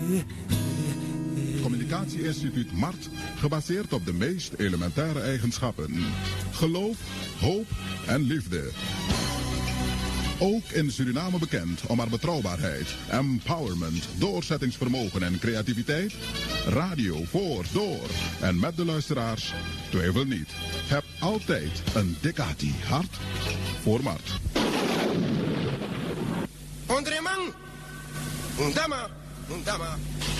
Communicatie-instituut MART, gebaseerd op de meest elementaire eigenschappen. Geloof, hoop en liefde. Ook in Suriname bekend om haar betrouwbaarheid, empowerment, doorzettingsvermogen en creativiteit. Radio voor, door en met de luisteraars. Twijfel niet. Heb altijd een Dekati hart voor MART. Ondreman, undama.